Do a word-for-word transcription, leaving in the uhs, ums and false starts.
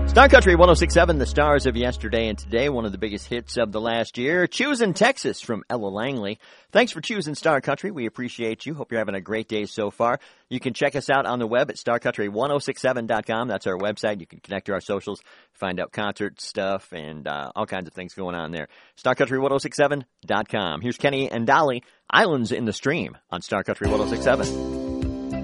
Star Country one oh six point seven, the stars of yesterday and today, one of the biggest hits of the last year. Choosing Texas from Ella Langley. Thanks for choosing Star Country. We appreciate you. Hope you're having a great day so far. You can check us out on the web at star country one oh six seven dot com. That's our website. You can connect to our socials, find out concert stuff, and uh, all kinds of things going on there. star country one oh six seven dot com. Here's Kenny and Dolly, Islands in the Stream on Star Country one oh six point seven.